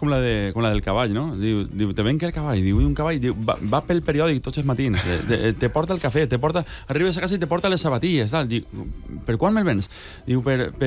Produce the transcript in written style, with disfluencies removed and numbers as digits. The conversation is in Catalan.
com la del cavall, no? Diu, te ven que el cavall, diu, i un cavall, diu, va pel periòdic tots els matins, te porta el cafè, arribes a casa i te porta les sabatilles, tal. Diu, per quan me'l vens? Diu, per